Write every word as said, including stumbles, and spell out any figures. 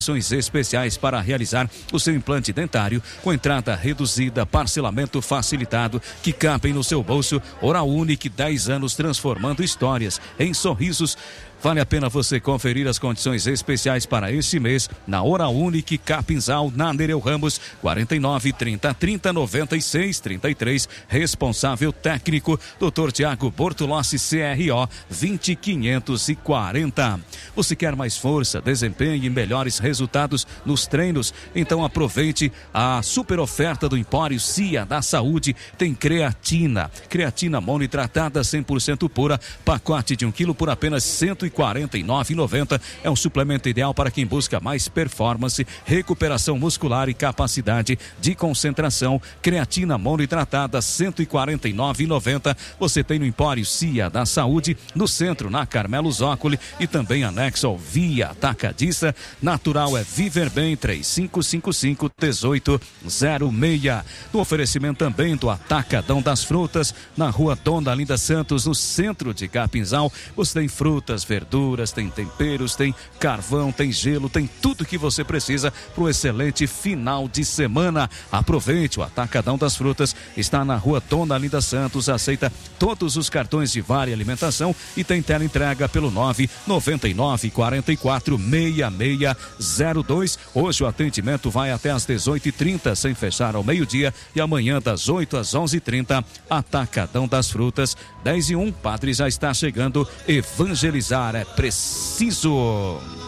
especiais para realizar o seu implante dentário com entrada reduzida, parcelamento facilitado, que cabem no seu bolso. Oral Unique, dez anos transformando histórias em sorrisos. Vale a pena você conferir as condições especiais para este mês na Oral Unique, Capinzal, na Nereu Ramos, quarenta e nove, trinta, trinta, noventa e seis, trinta e três. Responsável técnico, doutor Tiago Bortolossi, C R O vinte mil quinhentos e quarenta. Você quer mais força, desempenho e melhores resultados nos treinos? Então aproveite a super oferta do Empório Cia da Saúde. Tem creatina, creatina monohidratada cem por cento pura, pacote de um quilo por apenas cento e quarenta e nove reais e noventa centavos. É um suplemento ideal para quem busca mais performance, recuperação muscular e capacidade de concentração. Creatina monohidratada cento e quarenta e nove reais e noventa centavos. Você tem no Empório Cia da Saúde, no centro, na Carmelo Zócoli, e também anexo ao Via Atacadista. Natural é Viver Bem, três cinco cinco cinco, um oito zero seis. No oferecimento também do Atacadão das Frutas, na Rua Dona Linda Santos, no centro de Capinzal. Você tem frutas, verduras, tem temperos, tem carvão, tem gelo, tem tudo que você precisa para um excelente final de semana. Aproveite, o Atacadão das Frutas está na Rua Dona Linda Santos, aceita todos os cartões de Vale Alimentação e tem tela entrega pelo nove nove nove, quatro quatro, seis seis zero dois. Hoje o atendimento vai até às dezoito e trinta, sem fechar ao meio-dia, e amanhã das oito às onze e trinta. Atacadão das Frutas, dez e um. Padre já está chegando. Evangelizar é preciso.